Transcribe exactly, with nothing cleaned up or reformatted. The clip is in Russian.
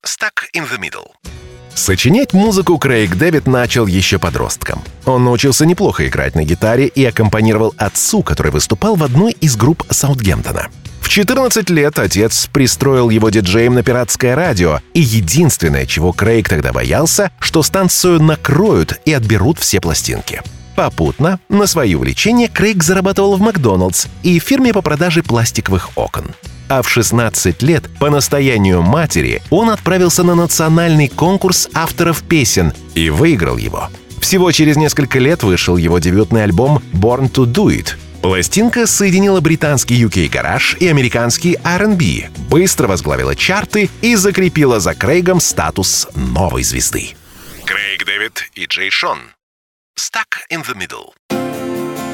Stuck in the Middle. Сочинять музыку Крейг Дэвид начал еще подростком. Он научился неплохо играть на гитаре и аккомпанировал отцу, который выступал в одной из групп Саутгемптона. В четырнадцать лет отец пристроил его диджеем на пиратское радио, и единственное, чего Крейг тогда боялся, что станцию накроют и отберут все пластинки. Попутно на свои увлечения Крейг зарабатывал в Макдоналдс и фирме по продаже пластиковых окон. А в шестнадцать лет по настоянию матери он отправился на национальный конкурс авторов песен и выиграл его. Всего через несколько лет вышел его дебютный альбом «Born to Do It». Пластинка соединила британский ю кей-гараж и американский ар энд би, быстро возглавила чарты и закрепила за Крейгом статус новой звезды. Крейг Дэвид и Джей Шон. Stuck in the Middle.